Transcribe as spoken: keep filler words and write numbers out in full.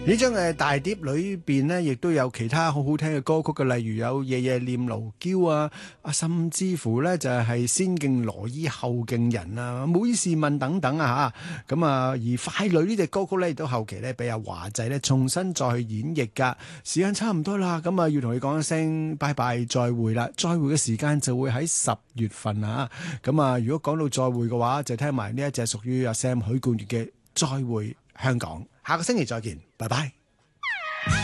呢張嘅大碟裏邊呢，亦都有其他好好聽嘅歌曲嘅，例如有夜夜念奴嬌啊，啊甚至乎呢就係先敬羅衣後敬人啊，每事問等等啊吓，咁啊而快女呢隻歌曲呢，亦都後期呢俾阿華仔呢重新再去演繹噶。時間差唔多啦，咁啊要同你講一聲拜拜再會啦，再會嘅時間就會喺十月份啊，咁啊如果講到再會嘅話，就聽埋呢一隻屬於阿 Sam 許冠傑嘅再會香港，下個星期再見，拜拜。